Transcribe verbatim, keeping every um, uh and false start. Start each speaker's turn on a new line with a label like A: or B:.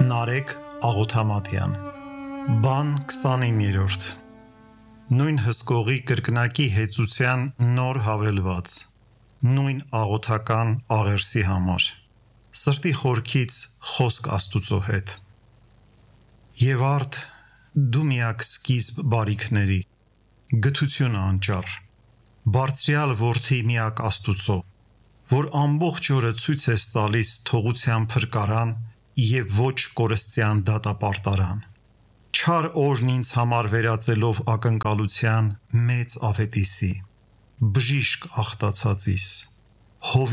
A: Նարեկ Աղոթամատյան Բան քսանիններորդ Նույն հսկողի կրկնակի հեծության նոր հավելված Նույն աղոթական աղերսի համար Սրտի խորքից խոսք Աստուծո հետ Եվ արդ դու միակ սկիզբ բարիքների Գթությունը անճառ Բարձրյալ որդի միակ Աստուծո Որ ամբողջ օրը ցույց ես տալիս թողության փրկարան և ոչ կորստյան դատապարտարան Չար օրն ինձ համար վերածելով ակնկալության մեծ աղետիսի Բժիշկ աղտացածիս